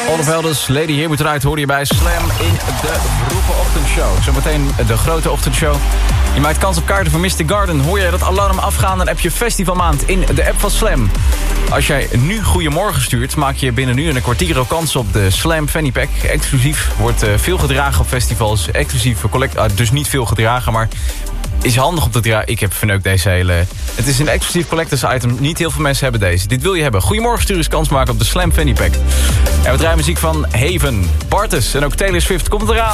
Oldevelders, Lady Here moet eruit, hoor je bij Slam in de vroege ochtendshow. Zometeen de grote ochtendshow. Je maakt kans op kaarten voor Mystic Garden. Hoor jij dat alarm afgaan, dan heb je festivalmaand in de app van Slam. Als jij nu Goedemorgen stuurt, maak je binnen nu en een kwartier ook kans op de Slam Fanny Pack. Exclusief, wordt veel gedragen op festivals. Exclusief, dus niet veel gedragen, maar is handig om te dragen. Ik heb verneukt deze hele... Het is een exclusief collectors item. Niet heel veel mensen hebben deze. Dit wil je hebben. Goedemorgen, stuur eens kans maken op de Slam Fanny Pack. En we draaien muziek van Haven, Bartes en ook Taylor Swift komt eraan.